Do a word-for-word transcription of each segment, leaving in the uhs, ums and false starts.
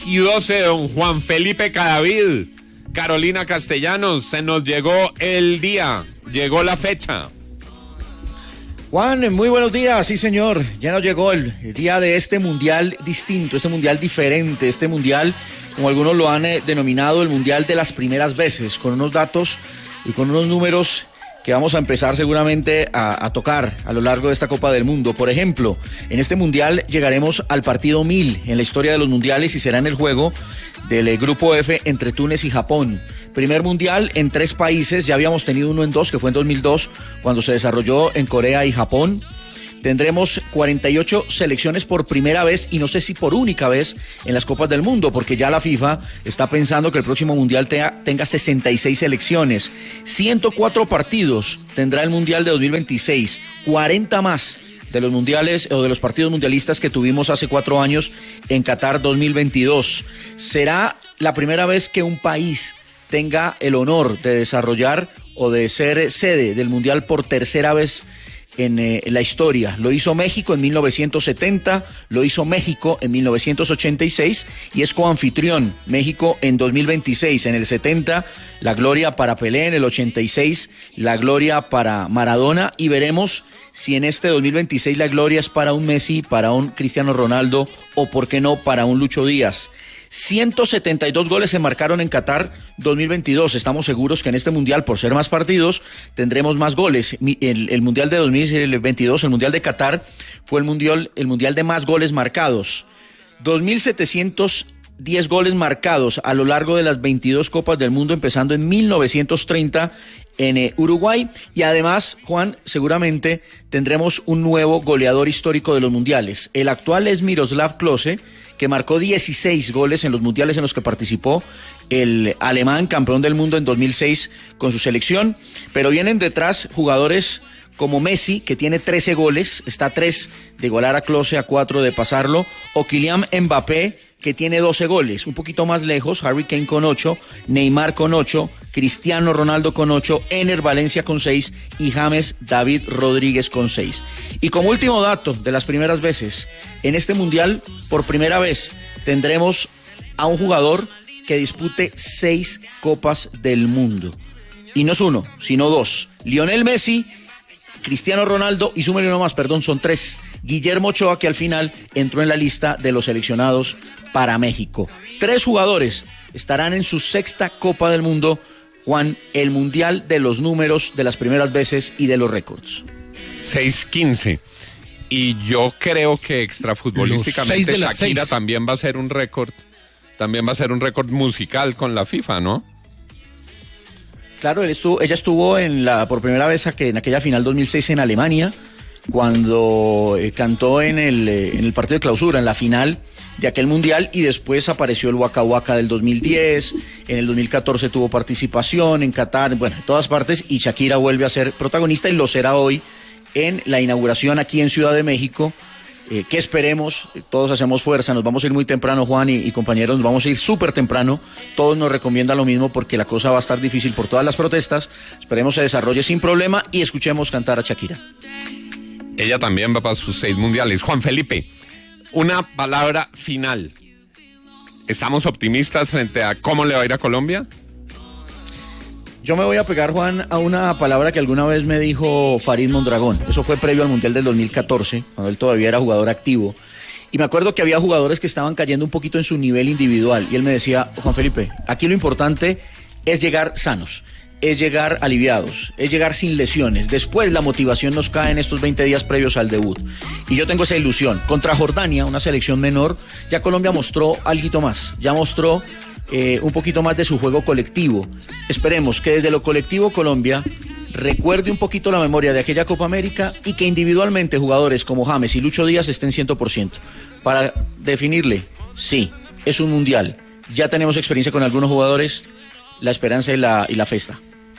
Y doce, don Juan Felipe Cadavid, Carolina Castellanos, se nos llegó el día, llegó la fecha. Juan, muy buenos días, sí señor, ya nos llegó el, el día de este mundial distinto, este mundial diferente, este mundial, como algunos lo han eh, denominado, el mundial de las primeras veces, con unos datos y con unos números que vamos a empezar seguramente a, a tocar a lo largo de esta Copa del Mundo. Por ejemplo, en este mundial llegaremos al partido mil en la historia de los mundiales y será en el juego del eh, grupo F entre Túnez y Japón. Primer mundial en tres países, ya habíamos tenido uno en dos, que fue en dos mil dos, cuando se desarrolló en Corea y Japón. Tendremos cuarenta y ocho selecciones por primera vez y no sé si por única vez en las Copas del Mundo, porque ya la FIFA está pensando que el próximo Mundial tenga, tenga sesenta y seis selecciones. ciento cuatro partidos tendrá el Mundial de dos mil veintiséis, cuarenta más de los mundiales o de los partidos mundialistas que tuvimos hace cuatro años en Qatar dos mil veintidós. Será la primera vez que un país tenga el honor de desarrollar o de ser sede del Mundial por tercera vez en eh, la historia. Lo hizo México en mil novecientos setenta, lo hizo México en mil novecientos ochenta y seis y es coanfitrión México en dos mil veintiséis. En el setenta la gloria para Pelé, en el ochenta y seis la gloria para Maradona y veremos si en este dos mil veintiséis la gloria es para un Messi, para un Cristiano Ronaldo o por qué no para un Lucho Díaz. ciento setenta y dos goles se marcaron en Qatar dos mil veintidós. Estamos seguros que en este mundial, por ser más partidos, tendremos más goles. El, el mundial de dos mil veintidós, el mundial de Qatar, fue el mundial, el mundial de más goles marcados. dos mil setecientos diez goles marcados a lo largo de las veintidós Copas del Mundo, empezando en mil novecientos treinta en eh, Uruguay. Y además, Juan, seguramente tendremos un nuevo goleador histórico de los mundiales. El actual es Miroslav Klose, que marcó dieciséis goles en los mundiales en los que participó, el alemán campeón del mundo en dos mil seis con su selección, pero vienen detrás jugadores como Messi, que tiene trece goles, está a tres de igualar a Klose, a cuatro de pasarlo, o Kylian Mbappé, que tiene doce goles, un poquito más lejos, Harry Kane con ocho, Neymar con ocho, Cristiano Ronaldo con ocho, Ener Valencia con seis y James David Rodríguez con seis. Y como último dato de las primeras veces, en este mundial, por primera vez, tendremos a un jugador que dispute seis Copas del Mundo. Y no es uno, sino dos. Lionel Messi, Cristiano Ronaldo y súmele uno más, perdón, son tres. Guillermo Ochoa, que al final entró en la lista de los seleccionados para México. Tres jugadores estarán en su sexta Copa del Mundo, Juan, el mundial de los números, de las primeras veces y de los récords. seis quince. Y yo creo que extrafutbolísticamente Shakira seis. También va a ser un récord, también va a ser un récord musical con la FIFA, ¿no? Claro, él estuvo, ella estuvo en la por primera vez en aquella final dos mil seis en Alemania, cuando eh, cantó en el, eh, en el partido de clausura, en la final de aquel mundial, y después apareció el Waka Waka del dos mil diez, en el dos mil catorce tuvo participación, en Qatar, bueno, en todas partes, y Shakira vuelve a ser protagonista y lo será hoy en la inauguración aquí en Ciudad de México, eh, que esperemos, todos hacemos fuerza, nos vamos a ir muy temprano, Juan y, y compañeros, nos vamos a ir súper temprano, todos nos recomiendan lo mismo porque la cosa va a estar difícil por todas las protestas, esperemos se desarrolle sin problema y escuchemos cantar a Shakira. Ella también va para sus seis mundiales. Juan Felipe, una palabra final. ¿Estamos optimistas frente a cómo le va a ir a Colombia? Yo me voy a pegar, Juan, a una palabra que alguna vez me dijo Farid Mondragón. Eso fue previo al Mundial del dos mil catorce, cuando él todavía era jugador activo. Y me acuerdo que había jugadores que estaban cayendo un poquito en su nivel individual. Y él me decía, Juan Felipe, aquí lo importante es llegar sanos, es llegar aliviados, es llegar sin lesiones. Después la motivación nos cae en estos veinte días previos al debut. Y yo tengo esa ilusión. Contra Jordania, una selección menor, ya Colombia mostró algo más. Ya mostró eh, un poquito más de su juego colectivo. Esperemos que desde lo colectivo Colombia recuerde un poquito la memoria de aquella Copa América y que individualmente jugadores como James y Lucho Díaz estén cien por ciento. Para definirle, sí, es un mundial. Ya tenemos experiencia con algunos jugadores, la esperanza y la, y la festa.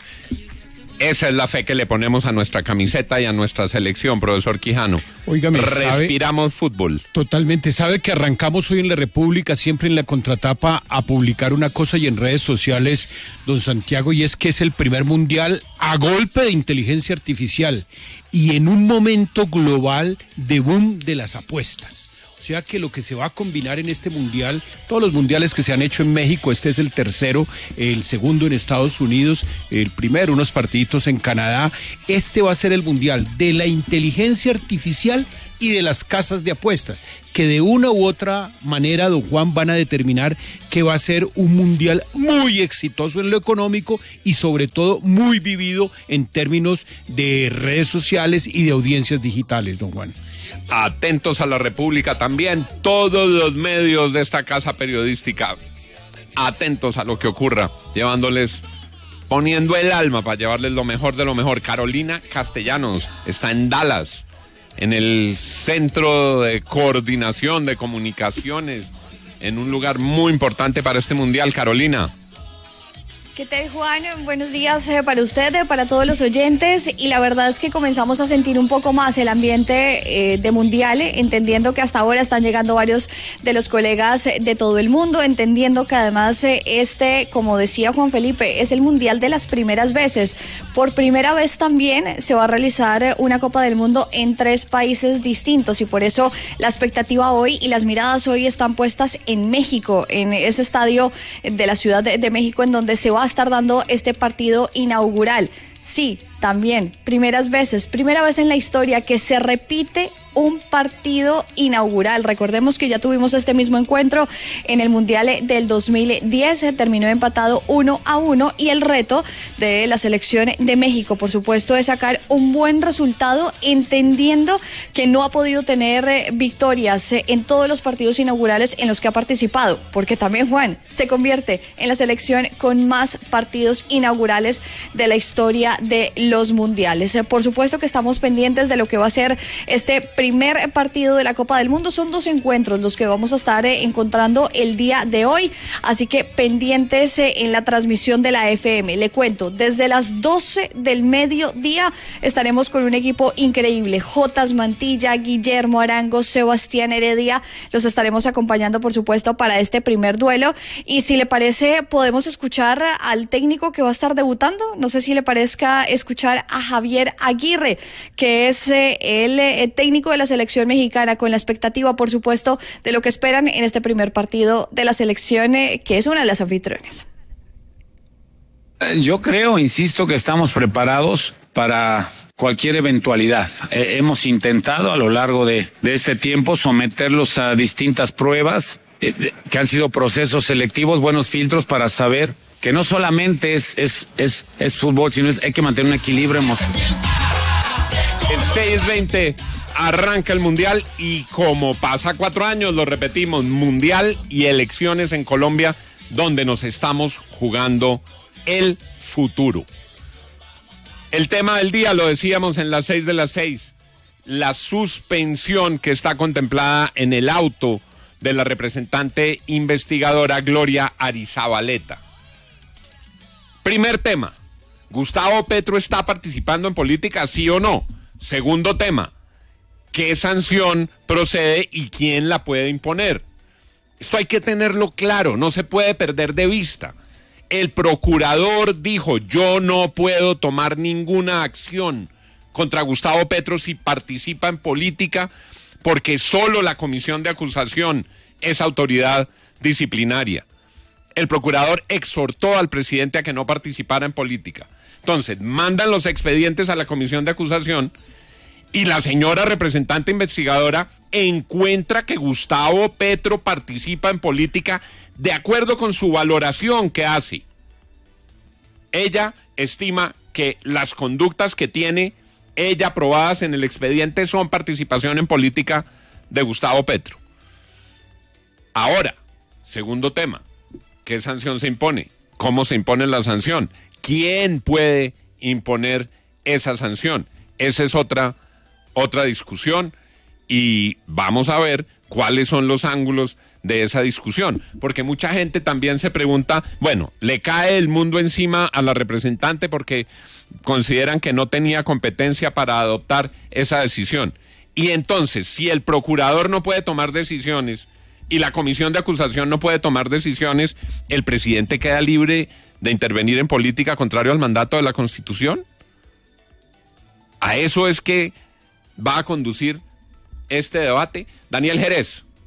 Esa es la fe que le ponemos a nuestra camiseta y a nuestra selección, profesor Quijano. Óigame, respiramos sabe, fútbol. Totalmente. Sabe que arrancamos hoy en La República, siempre en la contratapa, a publicar una cosa y en redes sociales, don Santiago, y es que es el primer mundial a golpe de inteligencia artificial y en un momento global de boom de las apuestas. O sea que lo que se va a combinar en este mundial, todos los mundiales que se han hecho en México, este es el tercero, el segundo en Estados Unidos, el primero, unos partiditos en Canadá, este va a ser el mundial de la inteligencia artificial y de las casas de apuestas, que de una u otra manera, don Juan, van a determinar que va a ser un mundial muy exitoso en lo económico y sobre todo muy vivido en términos de redes sociales y de audiencias digitales, don Juan. Atentos a la República también, todos los medios de esta casa periodística, atentos a lo que ocurra, llevándoles, poniendo el alma para llevarles lo mejor de lo mejor. Carolina Castellanos está en Dallas, en el Centro de Coordinación de Comunicaciones, en un lugar muy importante para este mundial. Carolina. ¿Qué tal, Juan? Buenos días eh, para usted, eh, para todos los oyentes, y la verdad es que comenzamos a sentir un poco más el ambiente eh, de mundial, eh, entendiendo que hasta ahora están llegando varios de los colegas eh, de todo el mundo, entendiendo que además eh, este, como decía Juan Felipe, es el mundial de las primeras veces. Por primera vez también se va a realizar eh, una Copa del Mundo en tres países distintos, y por eso la expectativa hoy y las miradas hoy están puestas en México, en ese estadio de la Ciudad de, de México, en donde se va a estar dando este partido inaugural. Sí, también, primeras veces, primera vez en la historia que se repite un partido inaugural. Recordemos que ya tuvimos este mismo encuentro en el Mundial del dos mil diez, terminó empatado uno a uno, y el reto de la selección de México, por supuesto, es sacar un buen resultado, entendiendo que no ha podido tener eh, victorias eh, en todos los partidos inaugurales en los que ha participado, porque también, Juan, se convierte en la selección con más partidos inaugurales de la historia de los mundiales. Eh, por supuesto que estamos pendientes de lo que va a ser este primer partido de la Copa del Mundo. Son dos encuentros los que vamos a estar eh, encontrando el día de hoy, así que pendientes eh, en la transmisión de la F M. Le cuento, desde las doce del mediodía estaremos con un equipo increíble. Jotas Mantilla, Guillermo Arango, Sebastián Heredia, los estaremos acompañando, por supuesto, para este primer duelo. Y si le parece, podemos escuchar al técnico que va a estar debutando. No sé si le parezca escuchar a Javier Aguirre, que es eh, el eh, técnico de la selección mexicana, con la expectativa, por supuesto, de lo que esperan en este primer partido de la selección, eh, que es una de las anfitriones. Yo creo, insisto, que estamos preparados para cualquier eventualidad. Eh, hemos intentado a lo largo de, de este tiempo someterlos a distintas pruebas, eh, que han sido procesos selectivos, buenos filtros para saber que no solamente es, es, es, es fútbol, sino es, hay que mantener un equilibrio emocional. El seis veinte arranca el Mundial, y como pasa cuatro años, lo repetimos, Mundial y elecciones en Colombia, donde nos estamos jugando el futuro. El tema del día, lo decíamos en las seis de las seis, la suspensión que está contemplada en el auto de la representante investigadora Gloria Arizabaleta. Primer tema, ¿Gustavo Petro está participando en política, sí o no? Segundo tema, ¿qué sanción procede y quién la puede imponer? Esto hay que tenerlo claro, no se puede perder de vista. El procurador dijo, yo no puedo tomar ninguna acción contra Gustavo Petro si participa en política, porque solo la comisión de acusación es autoridad disciplinaria. El procurador exhortó al presidente a que no participara en política. Entonces, mandan los expedientes a la comisión de acusación, y la señora representante investigadora encuentra que Gustavo Petro participa en política de acuerdo con su valoración que hace. Ella estima que las conductas que tiene ella aprobadas en el expediente son participación en política de Gustavo Petro. Ahora, segundo tema, ¿qué sanción se impone? ¿Cómo se impone la sanción? ¿Quién puede imponer esa sanción? Esa es otra Otra discusión, y vamos a ver cuáles son los ángulos de esa discusión, porque mucha gente también se pregunta, bueno, le cae el mundo encima a la representante porque consideran que no tenía competencia para adoptar esa decisión, y entonces, si el procurador no puede tomar decisiones y la comisión de acusación no puede tomar decisiones, ¿el presidente queda libre de intervenir en política contrario al mandato de la Constitución? A eso es que va a conducir este debate. Daniel Jerez,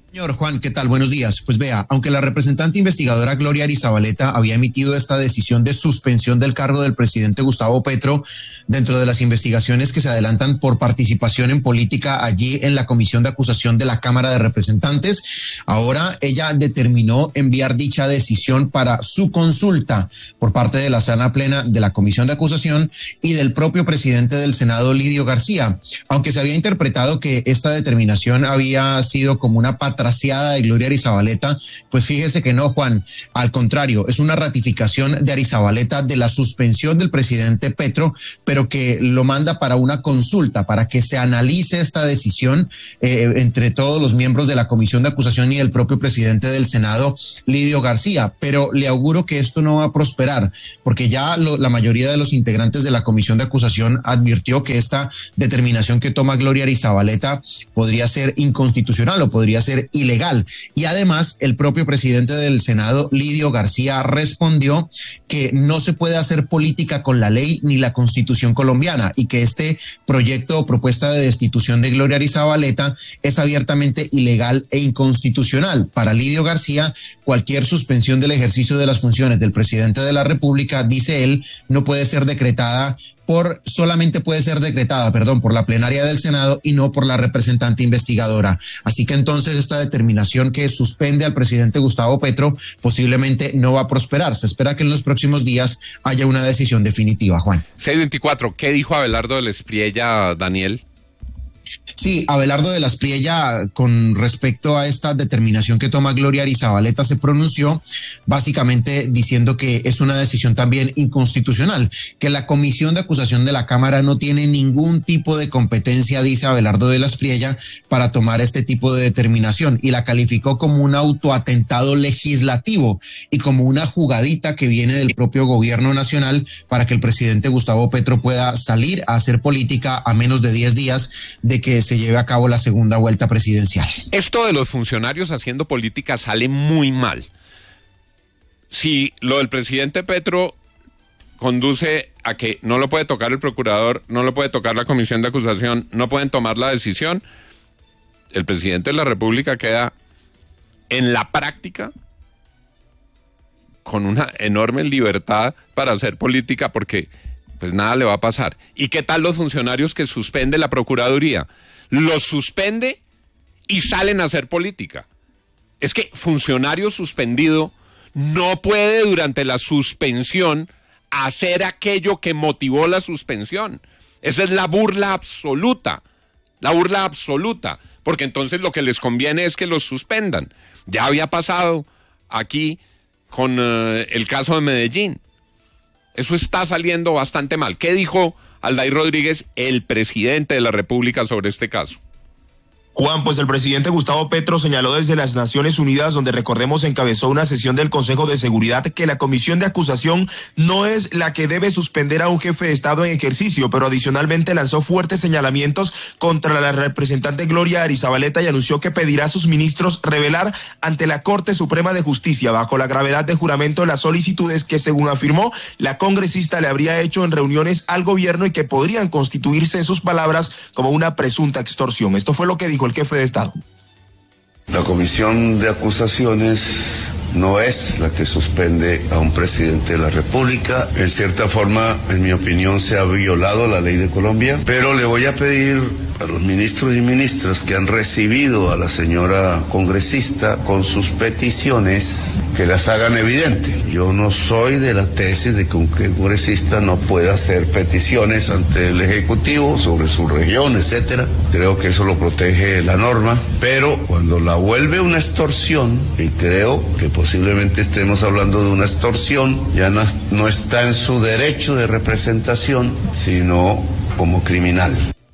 Señor Juan, ¿qué tal? Buenos días. Pues vea, aunque la representante investigadora Gloria Arizabaleta había emitido esta decisión de suspensión del cargo del presidente Gustavo Petro dentro de las investigaciones que se adelantan por participación en política allí en la Comisión de Acusación de la Cámara de Representantes, ahora ella determinó enviar dicha decisión para su consulta por parte de la sala plena de la Comisión de Acusación y del propio presidente del Senado, Lidio García. Aunque se había interpretado que esta determinación había sido como una patraciada de Gloria Arizabaleta, pues fíjese que no, Juan, al contrario, es una ratificación de Arizabaleta de la suspensión del presidente Petro, pero que lo manda para una consulta, para que se analice esta decisión eh, entre todos los miembros de la Comisión de Acusación y el propio presidente del Senado, Lidio García. Pero le auguro que esto no va a prosperar, porque ya lo, la mayoría de los integrantes de la Comisión de Acusación advirtió que esta determinación que toma Gloria Arizabaleta podría ser inconstitucional o podría ser ilegal. Y además, el propio presidente del Senado, Lidio García, respondió que no se puede hacer política con la ley ni la Constitución colombiana y que este proyecto o propuesta de destitución de Gloria Arizabaleta es abiertamente ilegal e inconstitucional. Para Lidio García, cualquier suspensión del ejercicio de las funciones del presidente de la República, dice él, no puede ser decretada por, solamente puede ser decretada, perdón, por la plenaria del Senado y no por la representante investigadora. Así que entonces esta determinación que suspende al presidente Gustavo Petro posiblemente no va a prosperar. Se espera que en los próximos días haya una decisión definitiva, Juan. seis veinticuatro, ¿qué dijo Abelardo de la Espriella, Daniel? Sí, Abelardo de la Espriella, con respecto a esta determinación que toma Gloria Arizabaleta, se pronunció básicamente diciendo que es una decisión también inconstitucional, que la Comisión de Acusación de la Cámara no tiene ningún tipo de competencia, dice Abelardo de la Espriella, para tomar este tipo de determinación, y la calificó como un autoatentado legislativo y como una jugadita que viene del propio gobierno nacional para que el presidente Gustavo Petro pueda salir a hacer política a menos de diez días de que se lleve a cabo la segunda vuelta presidencial. Esto de los funcionarios haciendo política sale muy mal. Si lo del presidente Petro conduce a que no lo puede tocar el procurador, no lo puede tocar la comisión de acusación, no pueden tomar la decisión, el presidente de la República queda en la práctica con una enorme libertad para hacer política porque pues nada le va a pasar. ¿Y qué tal los funcionarios que suspende la Procuraduría? Los suspende y salen a hacer política. Es que funcionario suspendido no puede durante la suspensión hacer aquello que motivó la suspensión. Esa es la burla absoluta, la burla absoluta, porque entonces lo que les conviene es que los suspendan. Ya había pasado aquí con uh, el caso de Medellín. Eso está saliendo bastante mal. ¿Qué dijo Aldair Rodríguez, el presidente de la República, sobre este caso? Juan, pues el presidente Gustavo Petro señaló desde las Naciones Unidas, donde recordemos encabezó una sesión del Consejo de Seguridad, que la comisión de acusación no es la que debe suspender a un jefe de Estado en ejercicio, pero adicionalmente lanzó fuertes señalamientos contra la representante Gloria Arizabaleta y anunció que pedirá a sus ministros revelar ante la Corte Suprema de Justicia, bajo la gravedad de juramento, las solicitudes que, según afirmó, la congresista le habría hecho en reuniones al gobierno y que podrían constituirse, en sus palabras, como una presunta extorsión. Esto fue lo que dijo el jefe de Estado. La comisión de acusaciones no es la que suspende a un presidente de la República. En cierta forma, en mi opinión, se ha violado la ley de Colombia, pero le voy a pedir a los ministros y ministras que han recibido a la señora congresista con sus peticiones que las hagan evidente. Yo no soy de la tesis de que un congresista no pueda hacer peticiones ante el Ejecutivo sobre su región, etcétera. Creo que eso lo protege la norma, pero cuando la vuelve una extorsión, y creo que posiblemente estemos hablando de una extorsión, ya no, no está en su derecho de representación, sino como criminal.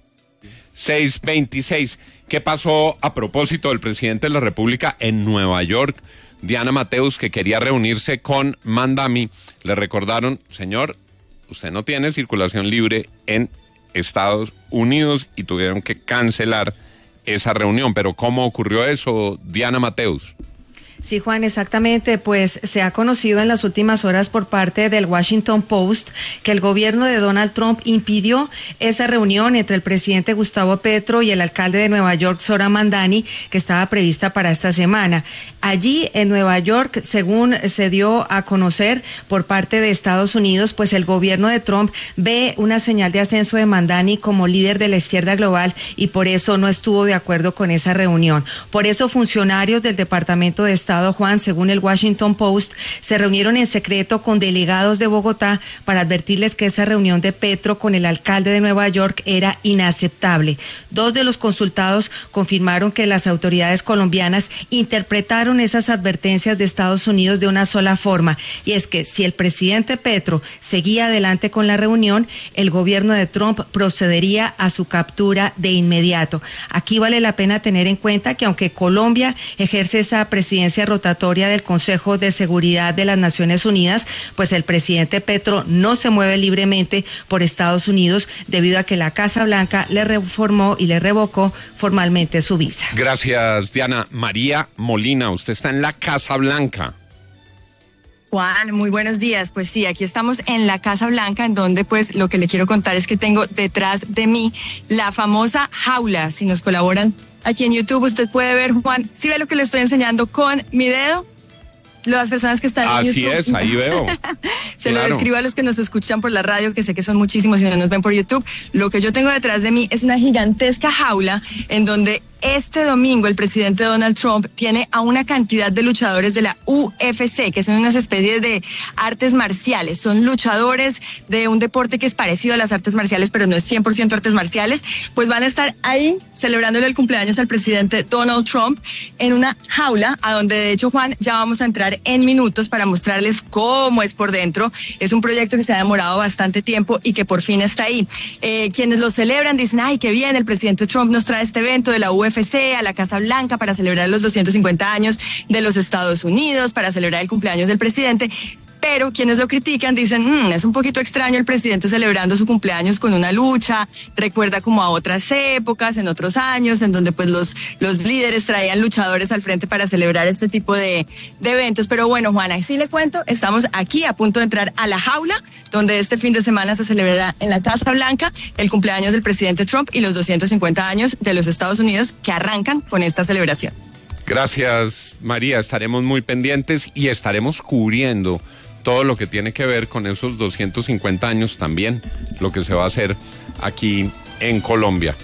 seis veintiséis. ¿Qué pasó a propósito del presidente de la República en Nueva York? Diana Mateus, que quería reunirse con Mandami, le recordaron, señor, usted no tiene circulación libre en Estados Unidos, y tuvieron que cancelar esa reunión. Pero ¿cómo ocurrió eso, Diana Mateus? Sí, Juan, exactamente. Pues se ha conocido en las últimas horas por parte del Washington Post que el gobierno de Donald Trump impidió esa reunión entre el presidente Gustavo Petro y el alcalde de Nueva York, Zohran Mamdani, que estaba prevista para esta semana. Allí en Nueva York, según se dio a conocer por parte de Estados Unidos, pues el gobierno de Trump ve una señal de ascenso de Mamdani como líder de la izquierda global y por eso no estuvo de acuerdo con esa reunión. Por eso funcionarios del Departamento de Estado, Juan, según el Washington Post, se reunieron en secreto con delegados de Bogotá para advertirles que esa reunión de Petro con el alcalde de Nueva York era inaceptable. Dos de los consultados confirmaron que las autoridades colombianas interpretaron esas advertencias de Estados Unidos de una sola forma, y es que si el presidente Petro seguía adelante con la reunión, el gobierno de Trump procedería a su captura de inmediato. Aquí vale la pena tener en cuenta que aunque Colombia ejerce esa presidencia rotatoria del Consejo de Seguridad de las Naciones Unidas, pues el presidente Petro no se mueve libremente por Estados Unidos debido a que la Casa Blanca le reformó y le revocó formalmente su visa. Gracias, Diana. María Molina, usted está en la Casa Blanca. Juan, muy buenos días. Pues sí, aquí estamos en la Casa Blanca, en donde pues lo que le quiero contar es que tengo detrás de mí la famosa jaula. Si nos colaboran aquí en YouTube, usted puede ver, Juan, ¿sí ve lo que le estoy enseñando con mi dedo? Las personas que están Así en YouTube. Así es, ahí veo. Se claro. lo describo a los que nos escuchan por la radio, que sé que son muchísimos y no nos ven por YouTube. Lo que yo tengo detrás de mí es una gigantesca jaula en donde este domingo el presidente Donald Trump tiene a una cantidad de luchadores de la U F C, que son unas especies de artes marciales. Son luchadores de un deporte que es parecido a las artes marciales, pero no es cien por ciento artes marciales. Pues van a estar ahí celebrándole el cumpleaños al presidente Donald Trump en una jaula, a donde de hecho, Juan, ya vamos a entrar en minutos para mostrarles cómo es por dentro. Es un proyecto que se ha demorado bastante tiempo y que por fin está ahí. Eh, quienes lo celebran dicen, ay, qué bien, el presidente Trump nos trae este evento de la U F C a la Casa Blanca para celebrar los doscientos cincuenta años de los Estados Unidos, para celebrar el cumpleaños del presidente. Pero quienes lo critican dicen, mmm, es un poquito extraño el presidente celebrando su cumpleaños con una lucha, recuerda como a otras épocas, en otros años, en donde pues los, los líderes traían luchadores al frente para celebrar este tipo de, de eventos. Pero bueno, Juana, sí le cuento, estamos aquí a punto de entrar a la jaula, donde este fin de semana se celebrará en la Casa Blanca el cumpleaños del presidente Trump y los doscientos cincuenta años de los Estados Unidos que arrancan con esta celebración. Gracias, María. Estaremos muy pendientes y estaremos cubriendo todo lo que tiene que ver con esos doscientos cincuenta años también, lo que se va a hacer aquí en Colombia.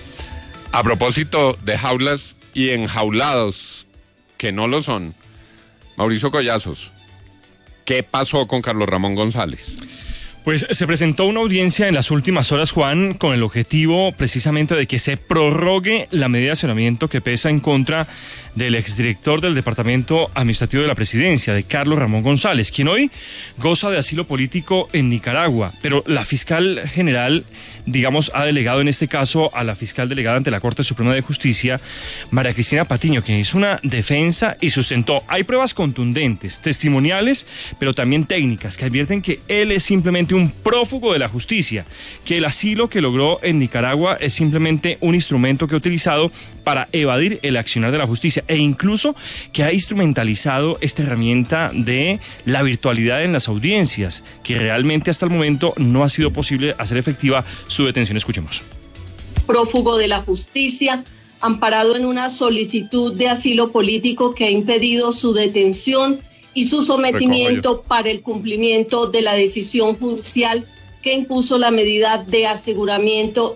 A propósito de jaulas y enjaulados, que no lo son, Mauricio Collazos, ¿qué pasó con Carlos Ramón González? Pues se presentó una audiencia en las últimas horas, Juan, con el objetivo precisamente de que se prorrogue la medida de accionamiento que pesa en contra del exdirector del Departamento Administrativo de la Presidencia, de Carlos Ramón González, quien hoy goza de asilo político en Nicaragua. Pero la fiscal general, digamos, ha delegado en este caso a la fiscal delegada ante la Corte Suprema de Justicia, María Cristina Patiño, quien hizo una defensa y sustentó. Hay pruebas contundentes, testimoniales, pero también técnicas, que advierten que él es simplemente un prófugo de la justicia, que el asilo que logró en Nicaragua es simplemente un instrumento que ha utilizado para evadir el accionar de la justicia, e incluso que ha instrumentalizado esta herramienta de la virtualidad en las audiencias, que realmente hasta el momento no ha sido posible hacer efectiva su detención. Escuchemos. Prófugo de la justicia, amparado en una solicitud de asilo político que ha impedido su detención y su sometimiento para el cumplimiento de la decisión judicial que impuso la medida de aseguramiento.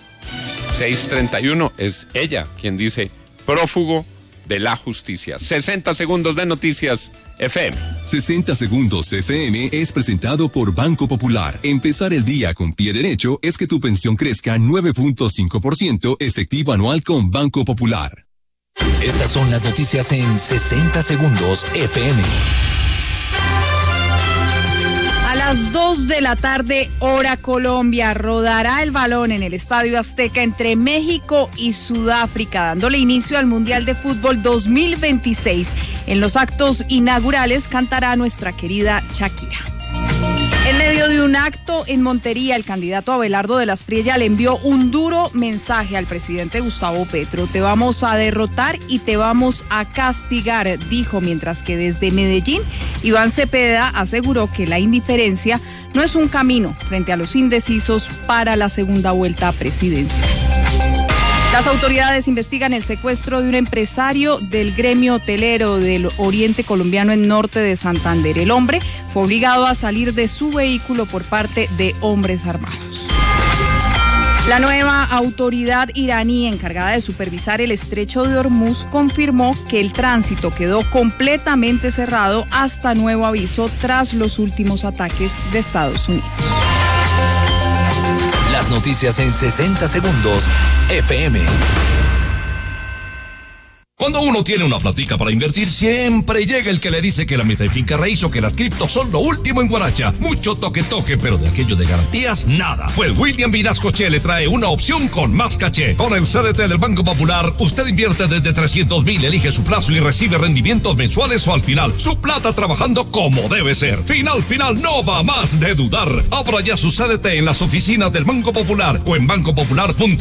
seis treinta y uno es ella quien dice prófugo de la justicia. sesenta segundos de noticias F M. sesenta segundos F M es presentado por Banco Popular. Empezar el día con pie derecho es que tu pensión crezca nueve punto cinco por ciento efectivo anual con Banco Popular. Estas son las noticias en sesenta segundos F M. A las dos de la tarde, hora Colombia, rodará el balón en el Estadio Azteca entre México y Sudáfrica, dándole inicio al Mundial de Fútbol dos mil veintiséis. En los actos inaugurales cantará nuestra querida Shakira. En medio de un acto en Montería, el candidato Abelardo de la Espriella le envió un duro mensaje al presidente Gustavo Petro. Te vamos a derrotar y te vamos a castigar, dijo, mientras que desde Medellín, Iván Cepeda aseguró que la indiferencia no es un camino frente a los indecisos para la segunda vuelta presidencial. Las autoridades investigan el secuestro de un empresario del gremio hotelero del oriente colombiano en norte de Santander. El hombre fue obligado a salir de su vehículo por parte de hombres armados. La nueva autoridad iraní encargada de supervisar el estrecho de Hormuz confirmó que el tránsito quedó completamente cerrado hasta nuevo aviso tras los últimos ataques de Estados Unidos. Las noticias en sesenta segundos, F M. Cuando uno tiene una platica para invertir, siempre llega el que le dice que la meta y finca raíz o que las criptos son lo último en Guaracha. Mucho toque toque, pero de aquello de garantías, nada. Pues William Vinascoche le trae una opción con más caché. Con el C D T del Banco Popular, usted invierte desde trescientos mil, elige su plazo y recibe rendimientos mensuales o al final. Su plata trabajando como debe ser. Final, final, no va más de dudar. Abra ya su C D T en las oficinas del Banco Popular o en banco popular punto com.